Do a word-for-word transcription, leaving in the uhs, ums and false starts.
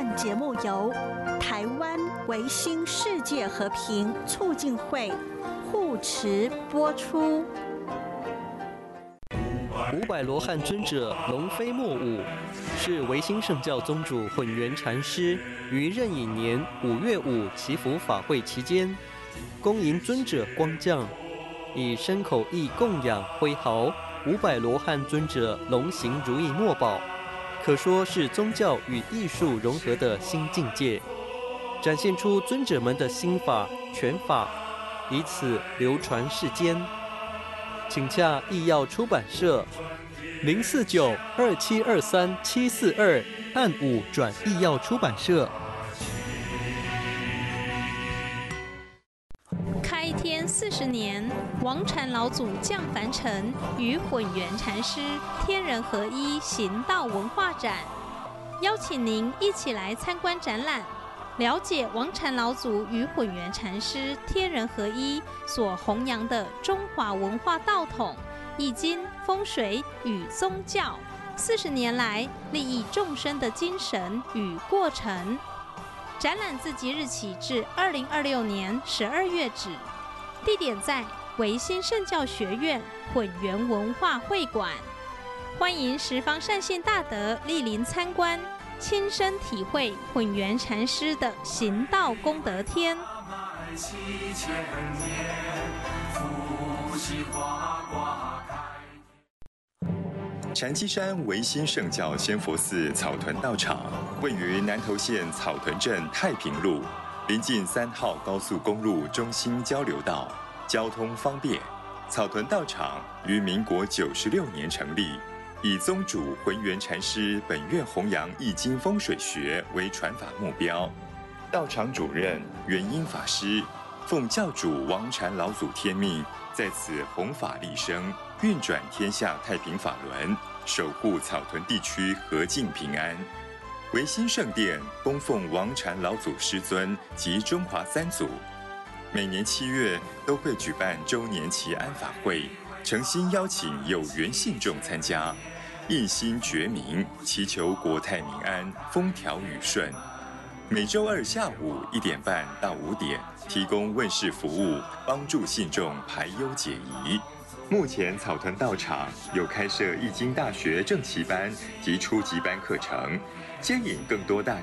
本节目由台湾维新世界和平促进会护持播出。 五百罗汉尊者龙飞莫舞，是维新圣教宗主混元禅师于壬寅年五月五祈福法会期间，恭迎尊者光降，以身口意供养挥毫五百罗汉尊者龙行如意墨宝，可说是宗教与艺术融合的新境界，展现出尊者们的心法拳法，以此流传世间。请洽艺耀出版社零四九二七二三七四二按五转艺耀出版社。 开天四十年，王禅老祖降凡尘，与混元禅师天人合一行道文化展，邀请您一起来参观展览，了解王禅老祖与混元禅师天人合一所弘扬的中华文化道统、易经、风水与宗教四十年来利益众生的精神与过程。展览自即日起至二零二六年十二月止，地点在维新圣教学院混元文化会馆，欢迎十方善信大德莅临参观，亲身体会混元禅师的行道功德天。 禅机山维新圣教仙佛寺草屯道场位于南投县草屯镇太平路，临近三号高速公路中心交流道，交通方便。草屯道场于民国九十六年成立，以宗主混元禅师本愿弘扬易经风水学为传法目标。道场主任元英法师奉教主王禅老祖天命，在此弘法利生，运转天下太平法轮，守护草屯地区和静平安。维新圣殿供奉王禅老祖师尊及中华三祖，每年七月都会举办周年祈安法会，诚心邀请有缘信众参加，一心觉明，祈求国泰民安，风调雨顺。每周二下午一点半到五点提供问事服务，帮助信众排忧解疑。目前草屯道场有开设易经大学正期班及初级班课程，接引更多大